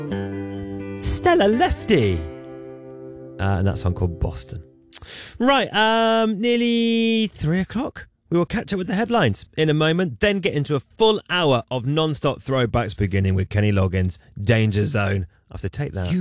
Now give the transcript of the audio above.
Stella Lefty. And that song called Boston. Right, nearly 3 o'clock. We will catch up with the headlines in a moment, then get into a full hour of non-stop throwbacks, beginning with Kenny Loggins' Danger Zone. I have to take that.